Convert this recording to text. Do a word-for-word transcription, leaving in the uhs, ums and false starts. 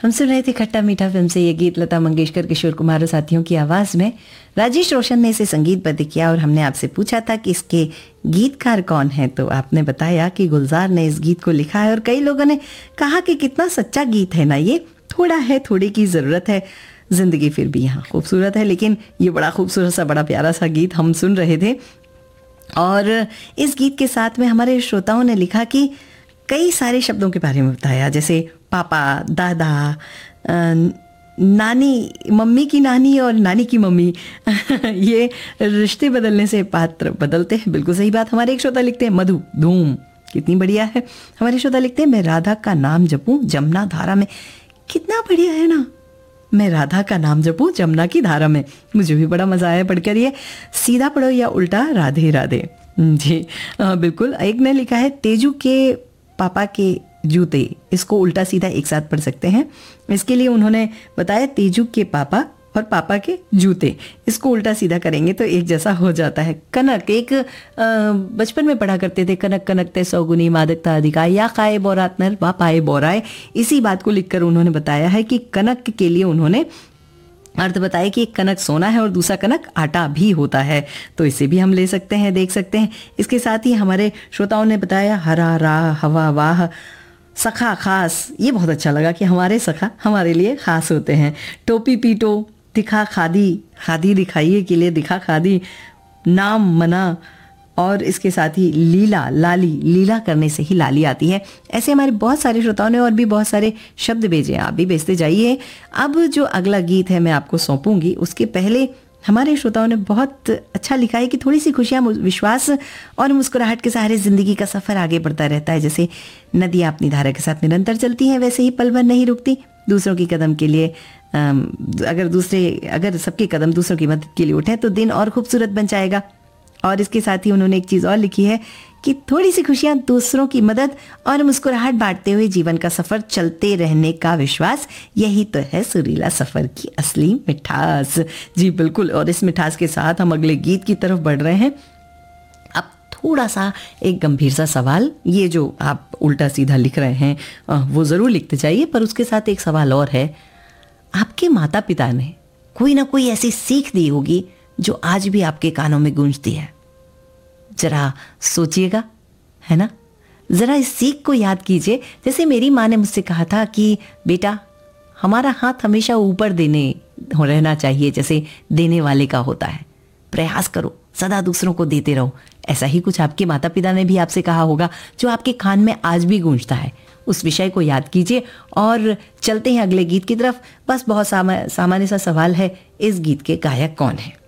हम सुन रहे थे खट्टा मीठा फिल्म से ये गीत, लता मंगेशकर, किशोर कुमार और साथियों की आवाज में। राजेश रोशन ने इसे संगीतबद्ध किया और हमने आपसे पूछा था कि इसके गीतकार कौन है, तो आपने बताया कि गुलजार ने इस गीत को लिखा है। और कई लोगों ने कहा कि कितना सच्चा गीत है ना ये, थोड़ा है थोड़ी की ज़रूरत है, जिंदगी फिर भी यहाँ खूबसूरत है। लेकिन ये बड़ा खूबसूरत सा बड़ा प्यारा सा गीत हम सुन रहे थे। और इस गीत के साथ में हमारे श्रोताओं ने लिखा कि कई सारे शब्दों के बारे में बताया, जैसे पापा, दादा, नानी, मम्मी की नानी और नानी की मम्मी ये रिश्ते बदलने से पात्र बदलते हैं। बिल्कुल सही बात। हमारे एक श्रोता लिखते हैं मधु धूम, कितनी बढ़िया है। हमारे श्रोता लिखते हैं मैं राधा का नाम जपूं जमुना धारा में, कितना बढ़िया है ना, मैं राधा का नाम जपूं जमुना की धारा में। मुझे भी बड़ा मजा आया पढ़कर ये। सीधा पढ़ो या उल्टा राधे राधे। जी आ, बिल्कुल। एक ने लिखा है तेजू के पापा के जूते, इसको उल्टा सीधा एक साथ पढ़ सकते हैं। इसके लिए उन्होंने बताया तेजू के पापा और पापा के जूते, इसको उल्टा सीधा करेंगे तो एक जैसा हो जाता है। कनक, एक बचपन में पढ़ा करते थे, कनक कनक ते सौगुनी मादकता अधिकाय या खाए बोरात नर वा पाए बोराए। इसी बात को लिखकर उन्होंने बताया है कि कनक के लिए उन्होंने अर्थ बताया कि एक कनक सोना है और दूसरा कनक आटा भी होता है, तो इसे भी हम ले सकते हैं, देख सकते हैं। इसके साथ ही हमारे श्रोताओं ने बताया हरा राह हवा वाह सखा खास, ये बहुत अच्छा लगा कि हमारे सखा हमारे लिए खास होते हैं। टोपी पीटो, दिखा खादी, खादी दिखाइए के लिए दिखा खादी, नाम मना, और इसके साथ ही लीला, लाली, लीला करने से ही लाली आती है। ऐसे हमारे बहुत सारे श्रोताओं ने और भी बहुत सारे शब्द भेजे, आप भी भेजते जाइए। अब जो अगला गीत है मैं आपको सौंपूंगी, उसके पहले हमारे श्रोताओं ने बहुत अच्छा लिखा है कि थोड़ी सी खुशियाँ, विश्वास और मुस्कुराहट के सहारे जिंदगी का सफ़र आगे बढ़ता रहता है। जैसे नदियाँ अपनी धारा के साथ निरंतर चलती हैं, वैसे ही पल भर नहीं रुकती। दूसरों की कदम के लिए अगर दूसरे अगर सबके कदम दूसरों की मदद के लिए उठें तो दिन और खूबसूरत बन जाएगा। और इसके साथ ही उन्होंने एक चीज़ और लिखी है कि थोड़ी सी खुशियाँ, दूसरों की मदद और मुस्कुराहट बांटते हुए जीवन का सफ़र चलते रहने का विश्वास, यही तो है सुरीला सफ़र की असली मिठास। जी बिल्कुल। और इस मिठास के साथ हम अगले गीत की तरफ बढ़ रहे हैं। अब थोड़ा सा एक गंभीर सा सवाल, ये जो आप उल्टा सीधा लिख रहे हैं वो ज़रूर लिखते जाइए, पर उसके साथ एक सवाल और है। आपके माता पिता ने कोई ना कोई ऐसी सीख दी होगी जो आज भी आपके कानों में गूंजती है। जरा सोचिएगा, है ना, जरा इस सीख को याद कीजिए। जैसे मेरी माँ ने मुझसे कहा था कि बेटा हमारा हाथ हमेशा ऊपर देने रहना चाहिए, जैसे देने वाले का होता है। प्रयास करो, सदा दूसरों को देते रहो। ऐसा ही कुछ आपके माता पिता ने भी आपसे कहा होगा जो आपके कान में आज भी गूंजता है। उस विषय को याद कीजिए और चलते हैं अगले गीत की तरफ। बस बहुत सामान्य सा सवाल है, इस गीत के गायक कौन है?